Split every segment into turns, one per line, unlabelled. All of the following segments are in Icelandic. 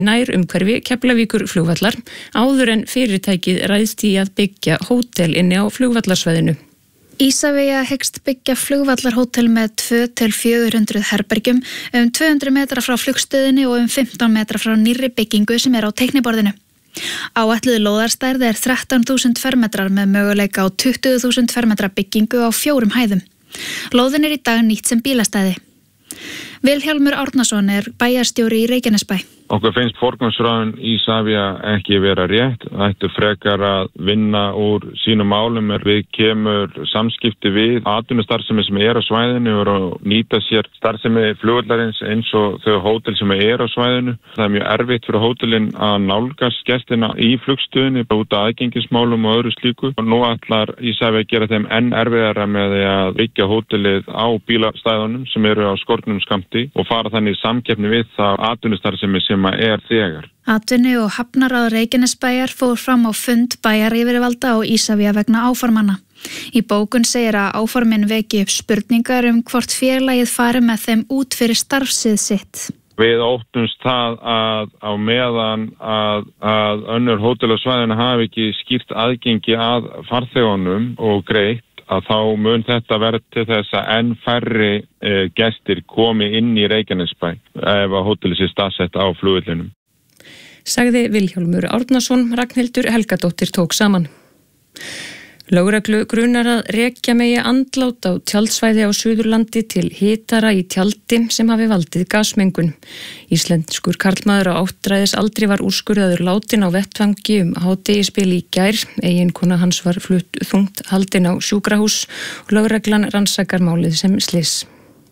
nær umhverfi Keflavíkur flugvallar áður en fyrirtækið ræðst í að byggja hótel inni á flugvallarsvæðinu.
Ísavia hyggst byggja flugvallarhótel með 200-400 herbergjum 200 metra frá flugstöðinni og 15 metra frá nýrri byggingu sem á teikniborðinu. Áætluð lóðarstærð 13.000 fermetrar með möguleika á 20.000 fermetra byggingu á 4 hæðum. Lóðin í dag nýtt sem bílastæði. Vilhjálmur Árnason bæjarstjóri í Reykjanesbæ.
Okkur finnst forgangsröðun Ísavia ekki vera rétt. Ættu frekar að vinna úr sínum málum við kemur samskipti við atvinnustarfsemi sem á svæðinu og nýta sér starfsemi flugvallarins eins og þau hótel sem á svæðinu. Það mjög erfitt fyrir hótelin að nálgast gestina í flugstöðinni út af aðgengismálum og öðru slíku. Og nú ætlar Ísavia að gera þeim enn erfiðara með að byggja hótelið á bílastæðunum sem á skornum skammti og fara þannig í samkeppni við það atvinnustarfsemi sem þegar.
Atvinnu- og hafnaráð Reykjanesbæjar fór fram á fund bæjaryfirvalda og Ísavia vegna áformanna. Í bókun segir að áformin veki upp spurningar hvort félagið fari með þeim út fyrir starfsið sitt.
Við óttumst það að á meðan að önnur hótel á svæðinu hafi ekki skýrt aðgengi að farþegunum og greitt að þá mun þetta verða til þess að enn færri gestir komi inn í Reykjanesbæ ef að hótelið sé staðsett á flugvellinum.
Sagði Vilhjálmur Árnason, Ragnhildur Helgadóttir tók saman. Lögreglu grunar að rekja megi andlát á tjaldsvæði á Suðurlandi til hitara í tjaldi sem hafi valdið gasmengun. Íslenskur karlmaður á áttræðisaldri var úrskurðaður látin á vettvangi hádegisbil í gær. Eiginkona hans var flutt þungt haldin á sjúkrahús og lögreglan rannsakar málið sem slys.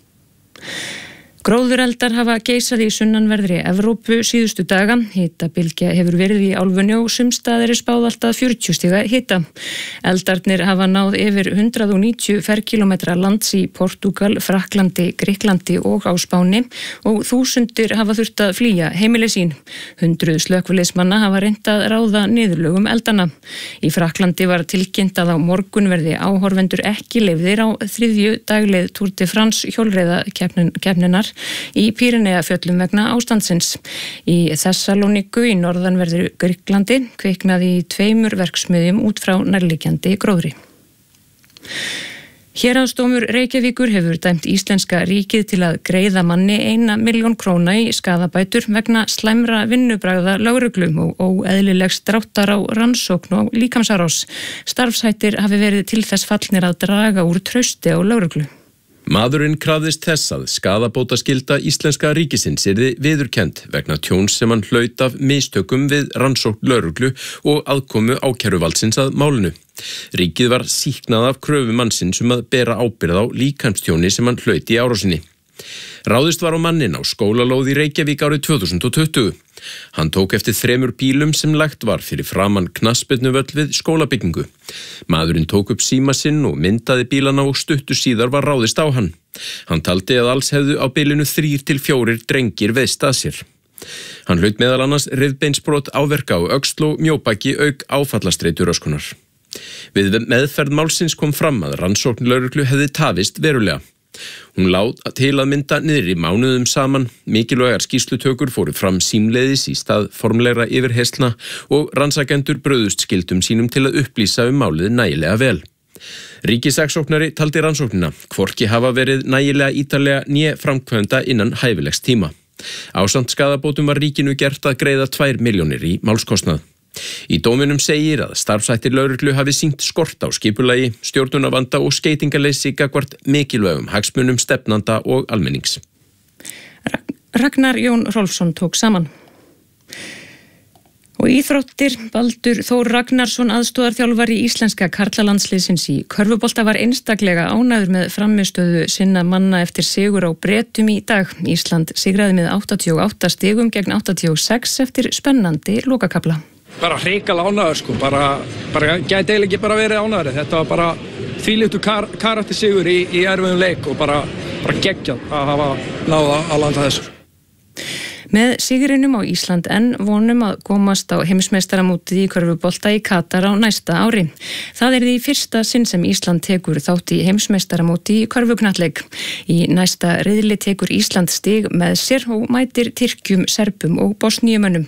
Gróðureldar hafa geisað í sunnanverðri Evrópu síðustu daga. Hitabylgja hefur verið í álfunni og sums staðar spáð alltaf 40 stiga hita. Eldarnir hafa náð yfir 190 ferkilometra lands í Portúgal, Frakklandi, Grikklandi og á Spáni og þúsundir hafa þurft að flýja heimili sín. 100 slökkviliðsmanna hafa reynt að ráða niðurlögum eldana. Í Frakklandi var tilkynnt að á morgun verði áhorfendur ekki leyfðir á 3. dagleið Tour de France hjólreiðakeppninnar í Pýreneafjöllum vegna ástandsins. Í Þessalóníku í norðanverðu Grikklandi kviknaði í 2 verksmiðjum út frá nærliggjandi gróðri. Héraðsdómur Reykjavíkur hefur dæmt íslenska ríkið til að greiða manni 1 milljón króna í skaðabætur vegna slæmra vinnubragða lögreglu og óeðlilegs dráttar á rannsókn og líkamsárás. Starfshættir hafi verið til þess fallnir að draga úr trausti á lögreglu.
Maðurinn krafðist þess að skaðabótaskylda íslenska ríkisins yrði viðurkennd vegna tjóns sem hann hlaut af mistökum við rannsókn lögreglu og aðkomu ákæruvaldsins að málinu. Ríkið var sýknað af kröfu mannsins að bera ábyrgð á líkamstjóni sem hann hlaut í árásinni. Ráðist var á manninn á skólalóð í Reykjavík árið 2020. Hann tók eftir 3 bílum sem lagt var fyrir framan knattspyrnuvöll við skólabyggingu. Maðurinn tók upp síma sinn og myndaði bílana og stuttu síðar var ráðist á hann. Hann taldi að alls hefðu á bilinu 3 til 4 drengir veist að sér. Hann hlaut meðal annars rifbeinsbrot, áverka á öxl og mjóbaki auk áfallastreituröskunar. Við meðferð málsins kom fram að rannsókn lögreglu hefði tafist verulega. Hún lá til að mynda niðri mánuðum saman, mikilvægar skýrslutökur fóru fram símleiðis í stað formlegra yfirheyrslna og rannsakendur bröðust skyldum sínum til að upplýsa málið nægilega vel. Ríkissaksóknari taldi rannsóknina hvorki hafa verið nægilega ítarlega né framkvæmda innan hæfilegs tíma. Ásamt skaðabótum var ríkinu gert að greiða 2 milljónir í málskostnað. Í dóminum segir að starfshættir lögreglu hafi sýnt skort á skipulagi, stjórnunarvanda og skeytingarleysi gagnvart mikilvægum hagsmunum stefnanda og almennings.
Ragnar Jón Rolfsson tók saman. Og íþróttir, Baldur Þór Ragnarsson, aðstoðarþjálfari íslenska karlalandsliðsins í körfubolta, var einstaklega ánægður með frammistöðu sinna manna eftir sigur á Bretum í dag. Ísland sigraði með 88 stigum gegn 86 eftir spennandi lokakafla.
Bara hrikalega ánægður bara gæti eiginlega ekki bara verið ánægður. Þetta var bara þvílíktur karakter sigur í erfiðum leik og bara geggjað að hafa náða að landa þessu.
Með sigrinum á Ísland enn vonum að komast á heimsmeistaramótið í körfubolta í Katar á næsta ári. Það því fyrsta sinn sem Ísland tekur þátt í heimsmeistaramóti í körfuknattleik. Í næsta riðli tekur Ísland stig með sér og mætir Tyrkjum, Serbum og Bosníumönnum